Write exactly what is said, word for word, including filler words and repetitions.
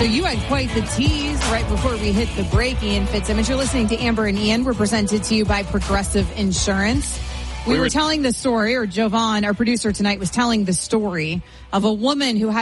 So you had quite the tease right before we hit the break, Ian Fitzsimmons. You're listening to Amber and Ian. We're presented to you by Progressive Insurance. We, we were, were telling the story, or Jovan, our producer tonight, was telling the story of a woman who had